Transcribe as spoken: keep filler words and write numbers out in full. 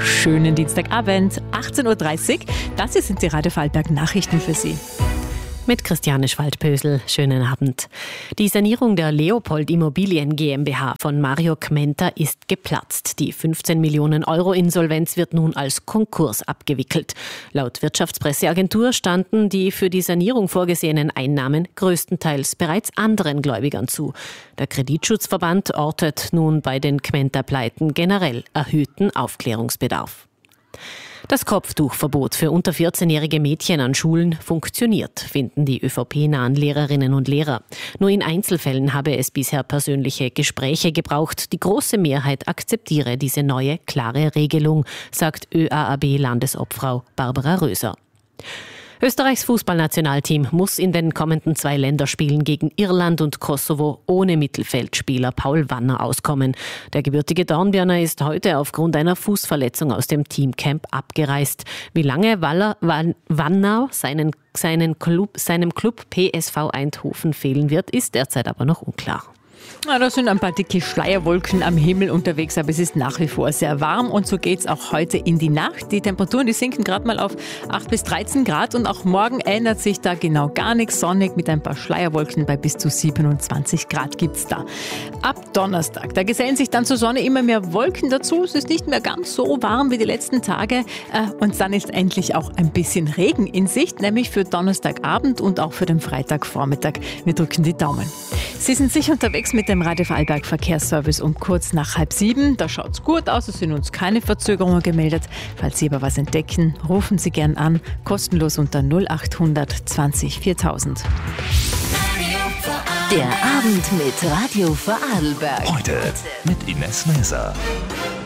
schönen Dienstagabend, achtzehn Uhr dreißig. Das hier sind die Radio Vorarlberg Nachrichten für Sie. Mit Christiane Schwaldbösel. Schönen Abend. Die Sanierung der Leopold Immobilien GmbH von Mario Gmenter ist geplatzt. Die fünfzehn Millionen Euro Insolvenz wird nun als Konkurs abgewickelt. Laut Wirtschaftspresseagentur standen die für die Sanierung vorgesehenen Einnahmen größtenteils bereits anderen Gläubigern zu. Der Kreditschutzverband ortet nun bei den Gmenter-Pleiten generell erhöhten Aufklärungsbedarf. Das Kopftuchverbot für unter vierzehnjährige Mädchen an Schulen funktioniert, finden die ÖVP-nahen Lehrerinnen und Lehrer. Nur in Einzelfällen habe es bisher persönliche Gespräche gebraucht. Die große Mehrheit akzeptiere diese neue, klare Regelung, sagt ÖAAB-Landesobfrau Barbara Röser. Österreichs Fußballnationalteam muss in den kommenden zwei Länderspielen gegen Irland und Kosovo ohne Mittelfeldspieler Paul Wanner auskommen. Der gebürtige Dornbirner ist heute aufgrund einer Fußverletzung aus dem Teamcamp abgereist. Wie lange Waller, Wanner seinen, seinen Club, seinem Club P S V Eindhoven fehlen wird, ist derzeit aber noch unklar. Ja, da sind ein paar dicke Schleierwolken am Himmel unterwegs, aber es ist nach wie vor sehr warm und so geht's auch heute in die Nacht. Die Temperaturen, die sinken gerade mal auf acht bis dreizehn Grad und auch morgen ändert sich da genau gar nichts. Sonnig mit ein paar Schleierwolken bei bis zu siebenundzwanzig Grad gibt's da. Ab Donnerstag, da gesellen sich dann zur Sonne immer mehr Wolken dazu. Es ist nicht mehr ganz so warm wie die letzten Tage und dann ist endlich auch ein bisschen Regen in Sicht, nämlich für Donnerstagabend und auch für den Freitagvormittag. Wir drücken die Daumen. Sie sind sicher unterwegs mit dem Radio Vorarlberg Verkehrsservice um kurz nach halb sieben. Da schaut's gut aus, es sind uns keine Verzögerungen gemeldet. Falls Sie aber was entdecken, rufen Sie gern an, kostenlos unter null acht hundert zwanzig viertausend. Der Abend mit Radio Vorarlberg. Heute mit Ines Maeser.